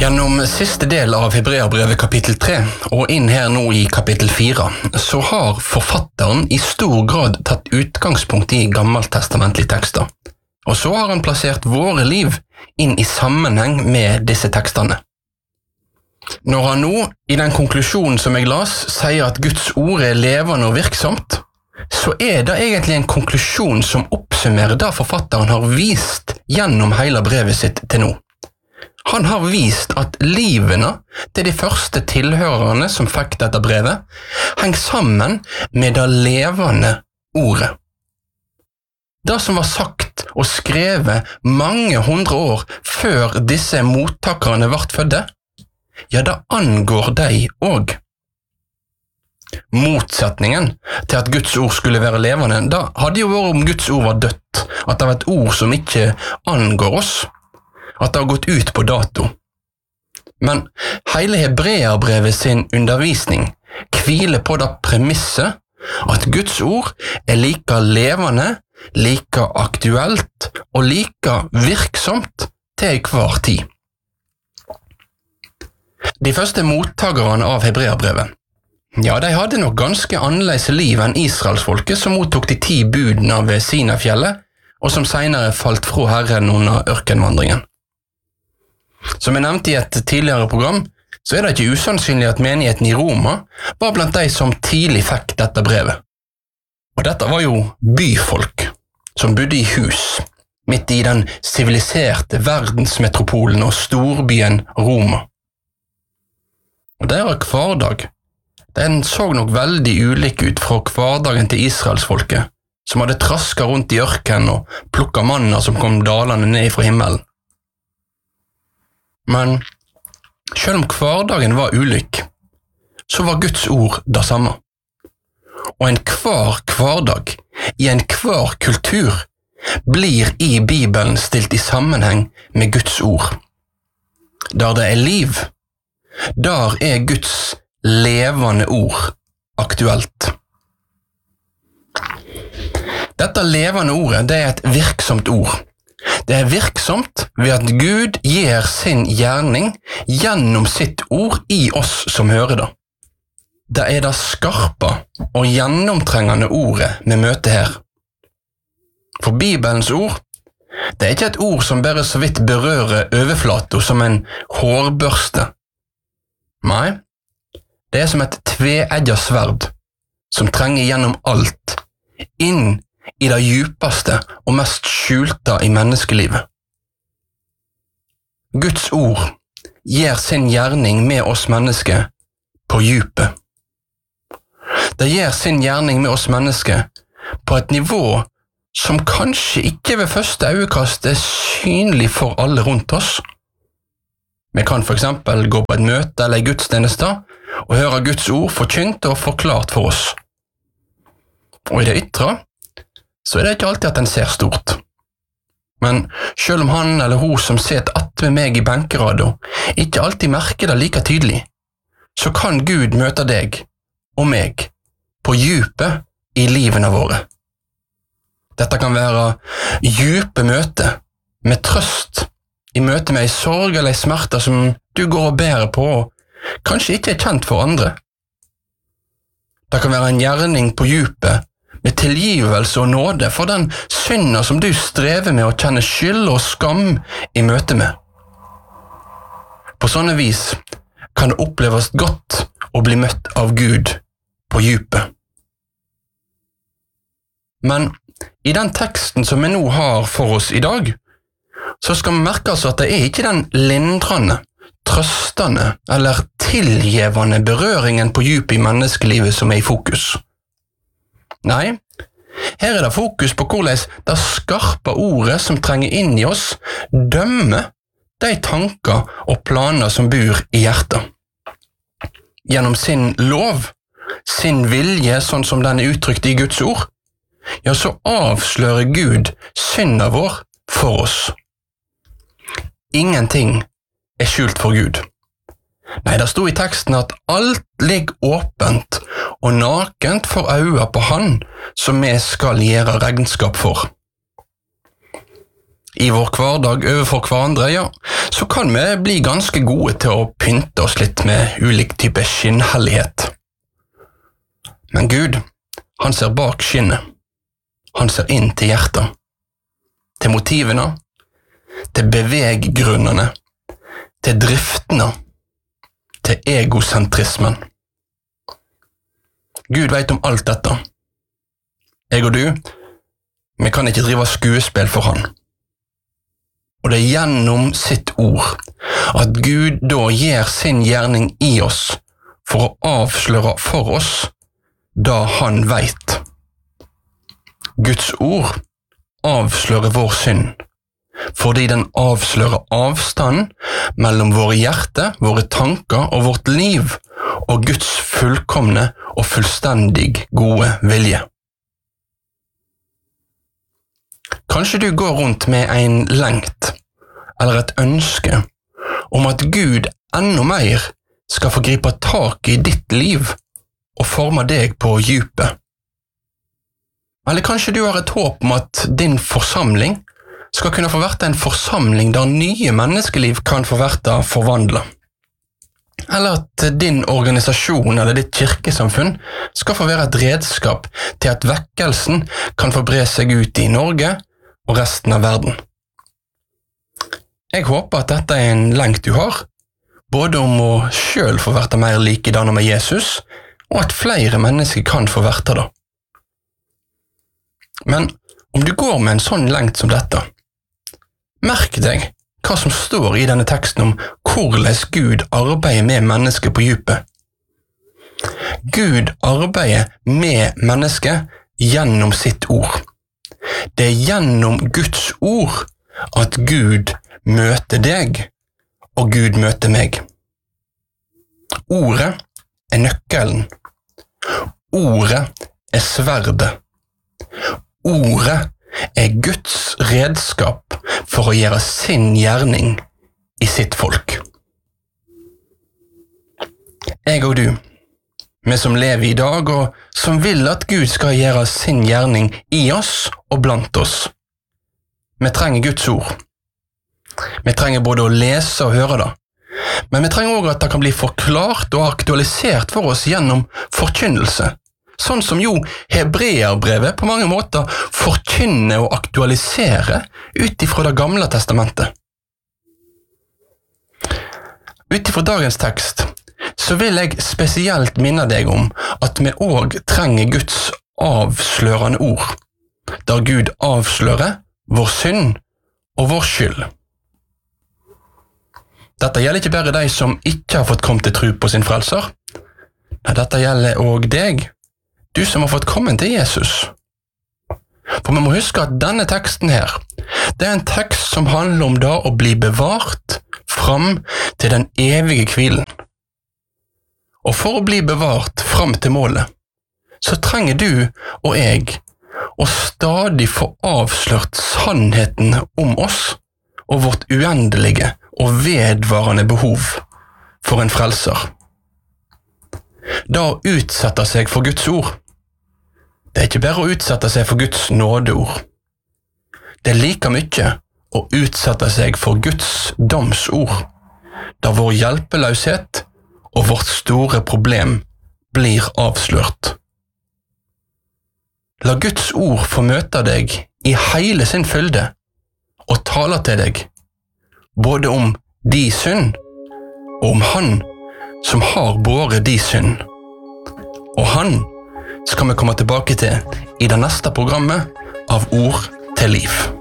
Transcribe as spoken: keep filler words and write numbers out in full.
Gjennom siste del av Hebreerbrevet kapittel tre, og inn her nå i kapittel fire, så har forfatteren i stor grad tatt utgangspunkt i gammeltestamentlige tekster. Og så har han plassert våre liv inn i sammenheng med disse tekstene. Når han nå, i den konklusjonen som jeg las, sier at Guds ord er levende og virksomt, så er det egentlig en konklusjon som oppsummerer det forfatteren har vist gjennom hele brevet sitt til nå. Han har vist at livene til de første tilhørerne som fikk dette brevet henger sammen med det levende ordet. Det som var sagt og skrevet mange hundre år før disse mottakerne ble fødde, ja, det angår deg også. Motsetningen til at Guds ord skulle være levende, da hadde jo vært om Guds ord var dødt, at det var et ord som ikke angår oss, at det har gått ut på dato. Men hele Hebreerbrevet sin undervisning hviler på det premisset at Guds ord er like levende, like aktuelt og like virksomt til hver tid. De første mottagerne av Hebreerbrevet, ja, de hadde nok ganske annerledes liv enn Israelsfolket som mottok de ti budene ved Sinai-fjellet, og som senere falt fra Herren under ørkenvandringen. Som jeg nevnte i et tidligere program, så er det ikke usannsynlig at menigheten i Roma var blant de som tidlig fikk dette brevet. Og dette var jo byfolk, som bodde i hus, midt i den siviliserte verdensmetropolen og storbyen Roma. Og deres hverdag, den så nok veldig ulik ut fra hverdagen til Israelsfolket, som hadde trasket rundt i ørken og plukket manna som kom dalene ned fra himmelen. Men selv om hverdagen var ulik, så var Guds ord det samme. Og en hver hverdag, i en hver kultur, blir i Bibelen stilt i sammenheng med Guds ord. Der det er liv, der er Guds levende ord aktuelt. Dette levende ordet, det er et virksomt ord. Det er virksomt ved at Gud gir sin gjerning gjennom sitt ord i oss som hører det. Det er det skarpe og gjennomtrengende ordet vi møter her. For Bibelens ord, det er ikke et ord som bare så vidt berører overflaten som en hårbørste. Nei, det er som et tveegget sverd som trenger gjennom alt, inn i det djupeste og mest skjulte i menneskelivet. Guds ord gjør sin gjerning med oss mennesker på djupet. Det gjør sin gjerning med oss mennesker på et nivå som kanskje ikke ved første øyekast er synlig for alle rundt oss. Vi kan for eksempel gå på et møte eller en gudstjeneste og høre Guds ord forkynt og forklart for oss. Og i det ytre, så er det ikke alltid at den ser stort. Men selv om han eller hun som sitter attmed meg i benkeraden ikke alltid merker det like tydelig, så kan Gud møte deg og meg på djupet i livene våre. Dette kan være djupe møter med trøst i møte med en sorg eller en smerte som du går og bærer på og kanskje ikke er kjent for andre. Det kan være en gjerning på djupet med tilgivelse og nåde for den synda som du strever med å kjenne skyld og skam i møte med. På sånne vis kan det oppleves godt å bli møtt av Gud på djupet. Men i den teksten som vi nå har for oss i dag, så skal vi merke oss at det er ikke den lindrende, trøstende eller tilgivende berøringen på djupet i menneskelivet som er i fokus. Nei, her er det fokus på hvordan det skarpe ordet som trenger inn i oss dømmer de tanker og planer som bor i hjertet. Gjennom sin lov, sin vilje, sånn som den er uttrykt i Guds ord, ja, så avslører Gud synda vår for oss. Ingenting er skjult for Gud. Nei, det stod i teksten at alt ligger åpent og nakent for øynene på han som vi skal gjøre regnskap for. i vår hverdag overfor hverandre, ja, så kan vi bli ganske gode til å pynte oss litt med ulik type skinnhellighet. Men Gud, han ser bak skinnet. Han ser inn til hjertet, til motivene, til beveggrunnene, til driftene, til egosentrismen. Gud vet om alt dette. Jeg og du, vi kan ikke drive skuespill for han. Og det er gjennom sitt ord at Gud da gjør sin gjerning i oss for å avsløre for oss da han vet. Guds ord avslører vår synd, fordi den avslører avstand mellom våre hjerte, våre tanker og vårt liv, og Guds fullkomne og fullstendig gode vilje. Kanskje du går rundt med en lengt, eller et ønske, om at Gud enda mer skal få gripe tak i ditt liv og forme deg på djupet. Eller kanskje du har et håp om at din forsamling skal kunne få være en forsamling der nye menneskeliv kan få være forvandlet. Eller at din organisasjon eller ditt kirkesamfunn skal få være et redskap til at vekkelsen kan få bre seg ut i Norge og resten av verden. Jeg håper at dette er en lengt du har, både om å selv få være mer likedannet med Jesus, og at flere mennesker kan få være det. Men om du går med en sånn lengt som dette, merk deg hva som står i denne teksten om hvordan Gud arbeider med mennesker på djupet. Gud arbeider med mennesker gjennom sitt ord. Det er gjennom Guds ord at Gud møter deg, og Gud møter meg. Ordet er nøkkelen. Ordet er sverdet. Ordet er Guds redskap for å gjøre sin gjerning i sitt folk. Jeg og du, vi som lever i dag, og som vil at Gud skal gjøre sin gjerning i oss og blant oss. Vi trenger Guds ord. Vi trenger både å lese og høre det, men vi trenger også at det kan bli forklart og aktualisert for oss gjennom forkynnelse, sånn som jo Hebreerbrevet på mange måter forkynner og aktualiserer ut ifra det gamle testamentet. Ut ifra dagens tekst så vil jeg spesielt minne deg om at vi også trenger Guds avslørende ord, der Gud avslører vår synd og vår skyld. Dette gjelder ikke bare de som ikke har fått komme til tro på sin frelser. Nei, dette gjelder også deg, du som har fått komme til Jesus. For vi må huske at denne teksten her, det er en tekst som handler om da å bli bevart fram til den evige hvilen. Og for å bli bevart fram til målet, så trenger du og jeg å stadig få avslørt sannheten om oss og vårt uendelige og vedvarende behov for en frelser. Da å utsette seg for Guds ord, det er ikke bare å utsette seg for Guds nådeord. Det er like mye å utsette seg for Guds domsord, da vår hjelpeløshet og vårt store problem blir avslørt. La Guds ord få møte deg i hele sin fylde og tale til deg, både om de synd og om han som har båret de synd. Og han skal vi komme tilbake til i det neste programmet av Ord til liv.